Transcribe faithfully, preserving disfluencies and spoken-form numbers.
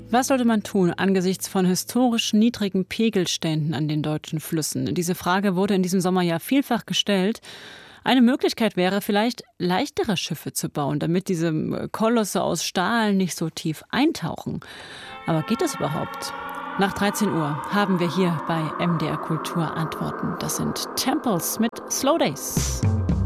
Was sollte man tun angesichts von historisch niedrigen Pegelständen an den deutschen Flüssen? Diese Frage wurde in diesem Sommer ja vielfach gestellt. Eine Möglichkeit wäre vielleicht, leichtere Schiffe zu bauen, damit diese Kolosse aus Stahl nicht so tief eintauchen. Aber geht das überhaupt? Nach dreizehn Uhr haben wir hier bei M D R Kultur Antworten. Das sind Temples mit Slow Days.